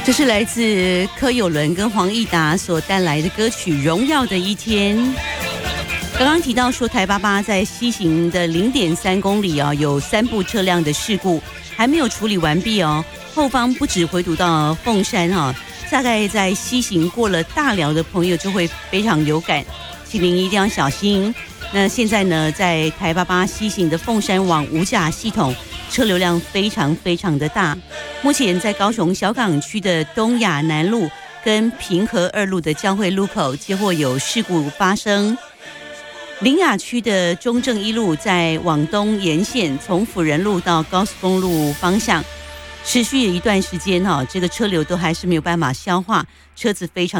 这是来自柯有伦跟黄义达所带来的歌曲《荣耀的一天》。刚刚提到说，台88在西行的0.3公里有3部车辆的事故还没有处理完毕哦。后方不止回堵到凤山大概在西行过了大寮的朋友就会非常有感，请您一定要小心。那现在呢，在台88西行的凤山往五甲系统，车流量非常非常的大。目前在高雄小港区的东亚南路跟平和2路的交汇路口接获有事故发生。苓雅区的中正一路在往东沿线，从辅仁路到高速公路方向，持续一段时间这个车流都还是没有办法消化，车子非常